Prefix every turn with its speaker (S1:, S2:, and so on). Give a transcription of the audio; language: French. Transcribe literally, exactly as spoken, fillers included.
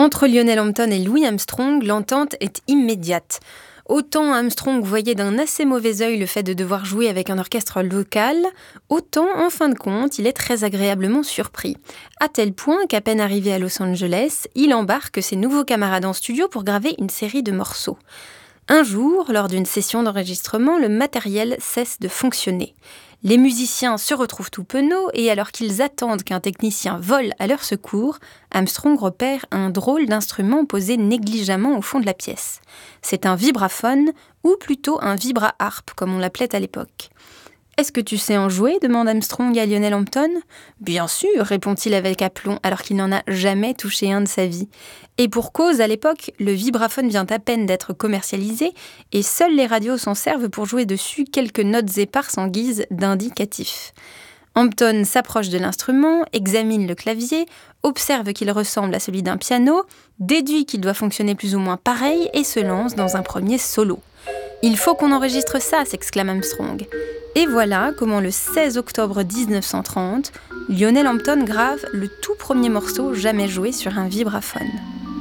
S1: Entre Lionel Hampton et Louis Armstrong, l'entente est immédiate. Autant Armstrong voyait d'un assez mauvais œil le fait de devoir jouer avec un orchestre local, autant, en fin de compte, il est très agréablement surpris. À tel point qu'à peine arrivé à Los Angeles, il embarque ses nouveaux camarades en studio pour graver une série de morceaux. Un jour, lors d'une session d'enregistrement, le matériel cesse de fonctionner. Les musiciens se retrouvent tout penauds et alors qu'ils attendent qu'un technicien vole à leur secours, Armstrong repère un drôle d'instrument posé négligemment au fond de la pièce. C'est un vibraphone, ou plutôt un vibra-harpe, comme on l'appelait à l'époque. « Est-ce que tu sais en jouer ?» demande Armstrong à Lionel Hampton. « Bien sûr », répond-il avec aplomb, alors qu'il n'en a jamais touché un de sa vie. Et pour cause, à l'époque, le vibraphone vient à peine d'être commercialisé et seules les radios s'en servent pour jouer dessus quelques notes éparses en guise d'indicatif. Hampton s'approche de l'instrument, examine le clavier, observe qu'il ressemble à celui d'un piano, déduit qu'il doit fonctionner plus ou moins pareil et se lance dans un premier solo. « Il faut qu'on enregistre ça !» s'exclame Armstrong. Et voilà comment le seize octobre dix-neuf cent trente, Lionel Hampton grave le tout premier morceau jamais joué sur un vibraphone.